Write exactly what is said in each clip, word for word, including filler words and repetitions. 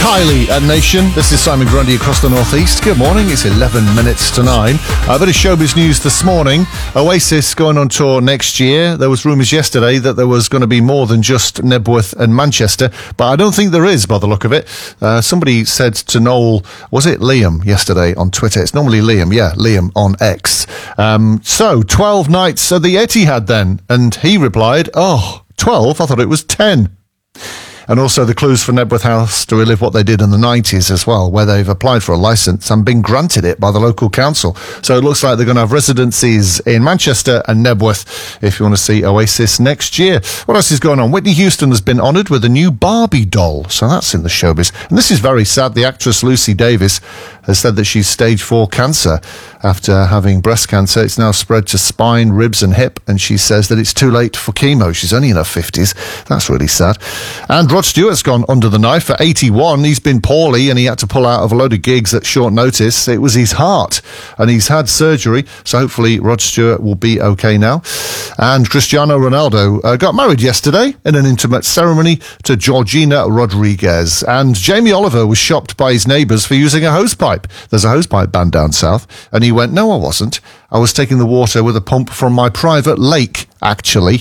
Kylie at Nation. This is Simon Grundy across the northeast. Good morning. It's eleven minutes to nine. A bit of showbiz news this morning. Oasis going on tour next year. There was rumours yesterday that there was going to be more than just Nebworth and Manchester, but I don't think there is by the look of it. Uh, somebody said to Noel, was it Liam yesterday on Twitter? It's normally Liam. Yeah, Liam on X. Um, so twelve nights at the Etihad then. And he replied, oh, twelve? I thought it was ten. And also the Clues for Nebworth House to relive what they did in the nineties as well, where they've applied for a licence and been granted it by the local council. So it looks like they're going to have residencies in Manchester and Nebworth if you want to see Oasis next year. What else is going on? Whitney Houston has been honoured with a new Barbie doll. So that's in the showbiz. And this is very sad. The actress Lucy Davis has said that she's stage four cancer after having breast cancer. It's now spread to spine, ribs and hip, and she says that it's too late for chemo. She's only in her fifties. That's really sad. And Rod Stewart's gone under the knife at eighty-one. He's been poorly and he had to pull out of a load of gigs at short notice. It was his heart and he's had surgery, so hopefully Rod Stewart will be okay now. And Cristiano Ronaldo uh, got married yesterday in an intimate ceremony to Georgina Rodriguez. And Jamie Oliver was shocked by his neighbours for using a hosepipe. There's a hosepipe ban down south, and he went, no, I wasn't. I was taking the water with a pump from my private lake, actually.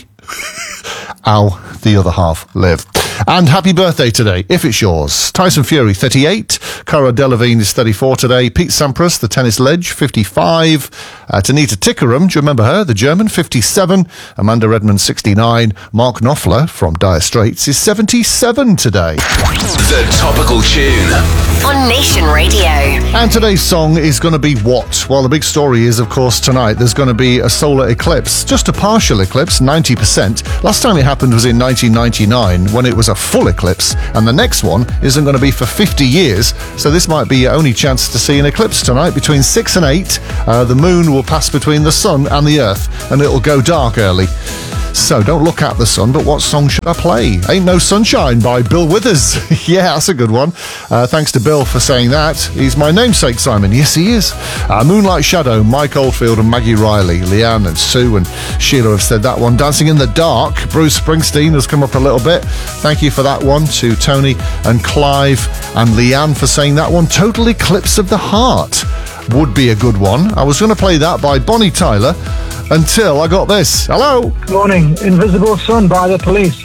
Ow, the other half live. And happy birthday today, if it's yours. Tyson Fury, thirty-eight. Cara Delevingne is thirty-four today. Pete Sampras, the tennis ledge, fifty-five. Uh, Tanita Tikaram, do you remember her? The German, fifty-seven. Amanda Redmond, sixty-nine. Mark Knopfler from Dire Straits is seventy-seven today. The Topical Tune on Nation Radio. And today's song is going to be what? Well, the big story is, of course, tonight there's going to be a solar eclipse. Just a partial eclipse, ninety percent. Last time it happened was in nineteen ninety-nine when it was a full eclipse, and the next one isn't going to be for fifty years, so this might be your only chance to see an eclipse tonight between six and eight. Uh, the moon will pass between the sun and the earth, and it'll go dark early. So don't look at the sun, but what song should I play? Ain't No Sunshine by Bill Withers. Yeah, that's a good one. Uh, thanks to Bill for saying that. He's my namesake, Simon. Yes, he is. Uh, Moonlight Shadow, Mike Oldfield and Maggie Riley. Leanne and Sue and Sheila have said that one. Dancing in the Dark, Bruce Springsteen has come up a little bit. Thank you for that one to Tony and Clive and Leanne for saying that one. Total Eclipse of the Heart would be a good one. I was going to play that by Bonnie Tyler until I got this. Hello. Morning. Invisible Sun by The Police.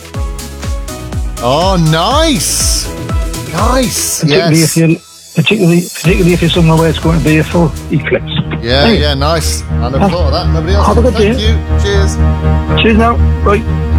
Oh, nice. Nice. Particularly Yes. if you particularly particularly if you're somewhere where it's going to be a full eclipse. Yeah, Hey. yeah, nice. I never Have- thought of that. Nobody else. have a good Thank day. you. Cheers. Cheers now. Bye.